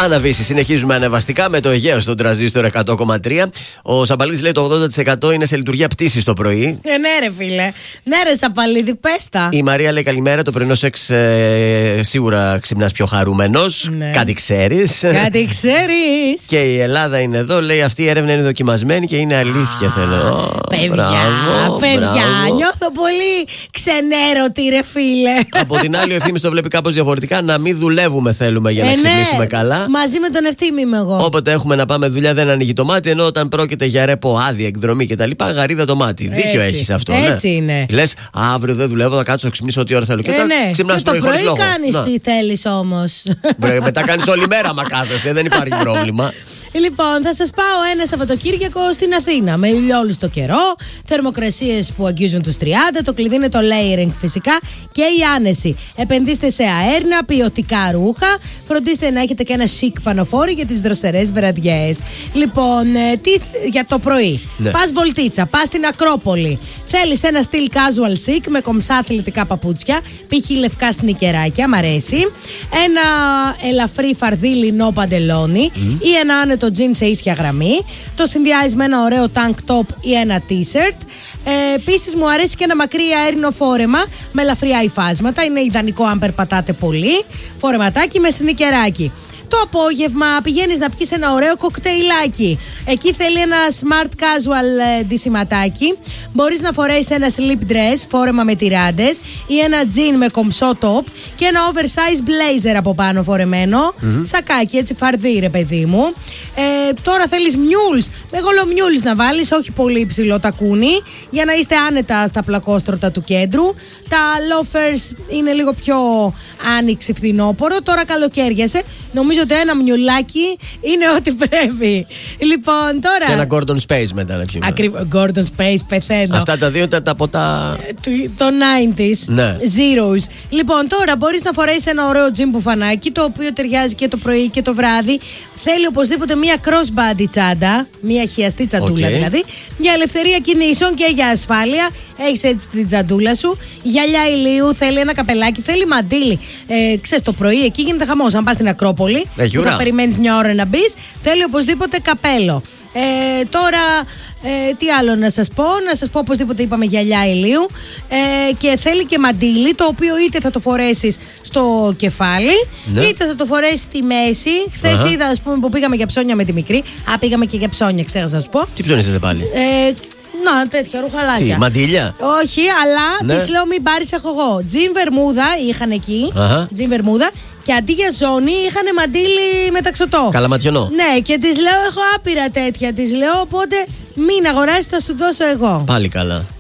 Αναβίση, συνεχίζουμε ανεβαστικά με το Αιγαίο στον τραζίστορ 100,3. Ο Σαμπαλίδης λέει το 80% είναι σε λειτουργία πτήσης το πρωί. Ναι, ρε φίλε. Ναι, ρε Σαμπαλίδη, πες τα. Η Μαρία λέει καλημέρα. Το πρωινό σεξ σίγουρα ξυπνάς πιο χαρούμενος. Ναι. Κάτι ξέρεις. Κάτι ξέρεις. Και η Ελλάδα είναι εδώ. Λέει αυτή η έρευνα είναι δοκιμασμένη και είναι αλήθεια. Θέλω. Παιδιά, νιώθω πολύ ξενέρωτη, ρε φίλε. Από την άλλη, ο Ευθύμης το βλέπει κάπως διαφορετικά. Να μην δουλεύουμε θέλουμε για να ξυπνήσουμε καλά. Μαζί με τον Ευθύμη είμαι εγώ. Όποτε έχουμε να πάμε δουλειά δεν ανοίγει το μάτι. Ενώ όταν πρόκειται για ρέπο, άδεια, εκδρομή κτλ. Γαρίδα το μάτι. Έτσι. Δίκιο έχεις αυτό. Έτσι ναι. Είναι. Λες αύριο δεν δουλεύω, θα κάτσω να ξυπνήσω ό,τι ώρα θέλω. Και όταν ξυπνάς το πρωί κάνεις τι θέλεις όμως. Μετά κάνεις όλη μέρα μα κάθεσαι, δεν υπάρχει πρόβλημα. Λοιπόν, θα σας πάω ένα Σαββατοκύριακο στην Αθήνα. Με ηλιόλουστο καιρό, θερμοκρασίες που αγγίζουν τους 30. Το κλειδί είναι το layering φυσικά και η άνεση. Επενδύστε σε αέρνα, ποιοτικά ρούχα. Φροντίστε να έχετε και ένα chic πανοφόρι για τις δροσερές βραδιές. Λοιπόν, για το πρωί. Ναι. Πας βολτίτσα, πας στην Ακρόπολη. Θέλεις ένα στυλ casual chic με κομψά αθλητικά παπούτσια, π.χ. λευκά σνικεράκια, μ' αρέσει. Ένα ελαφρύ φαρδί λινό παντελόνι ή ένα άνετο τζιν σε ίσια γραμμή. Το συνδυάζεις με ένα ωραίο tank top ή ένα t-shirt. Επίσης μου αρέσει και ένα μακρύ αέρινο φόρεμα με ελαφριά υφάσματα. Είναι ιδανικό αν περπατάτε πολύ. Φορεματάκι με σνικεράκι. Το απόγευμα πηγαίνεις να πιεις ένα ωραίο κοκτέιλάκι. Εκεί θέλει ένα smart casual ντυσιματάκι. Μπορείς να φορέσεις ένα slip dress, φόρεμα με τυράντες, ή ένα jean με κομψό top και ένα oversize blazer από πάνω φορεμένο. Σακάκι, έτσι φαρδί ρε παιδί μου. Τώρα θέλεις mules, μεγάλο mules να βάλεις, όχι πολύ υψηλό τακούνι, για να είστε άνετα στα πλακόστρωτα του κέντρου. Τα loafers είναι λίγο πιο άνοιξη φθινόπορο. Τώρα καλοκαίριασε. Νομίζω ότι ένα μνιουλάκι είναι ό,τι πρέπει. Λοιπόν, τώρα. Και ένα Gordon Space μετά να πιούμε. Gordon Space, πεθαίνω. Αυτά τα δύο τα ποτά. Το 90s. Ναι. Zeros. Λοιπόν, τώρα μπορείς να φορέσεις ένα ωραίο τζιν μπουφανάκι, το οποίο ταιριάζει και το πρωί και το βράδυ. Θέλει οπωσδήποτε μία crossbody τσάντα, μία χιαστή τσαντούλα δηλαδή. Για ελευθερία κινήσεων και για ασφάλεια. Έχεις έτσι την τσαντούλα σου. Γυαλιά ηλίου, θέλει ένα καπελάκι, θέλει μαντίλι. Ξέρεις, το πρωί εκεί γίνεται χαμός. Αν πας στην Ακρόπολη, που θα περιμένεις μια ώρα να μπεις, θέλει οπωσδήποτε καπέλο. Τώρα, τι άλλο να σας πω. Να σας πω οπωσδήποτε είπαμε γυαλιά ηλίου. Και θέλει και μαντίλι, το οποίο είτε θα το φορέσεις στο κεφάλι, είτε θα το φορέσεις στη μέση. Χθες είδα, ας πούμε, που πήγαμε για ψώνια με τη μικρή. Πήγαμε και για ψώνια, ξέχασα να σου πω. Τι ψώνισετε πάλι? Να, τέτοια ρουχαλάκια. Τι, μαντήλια? Όχι, αλλά της λέω μην πάρεις, έχω εγώ. Τζιν βερμούδα είχαν εκεί. Τζιν βερμούδα. Και αντί για ζώνη είχαν μαντίλι μεταξωτό. Καλαματιονό. Ναι, και της λέω έχω άπειρα τέτοια. Της λέω, οπότε μην αγοράσεις, θα σου δώσω εγώ. Πάλι καλά.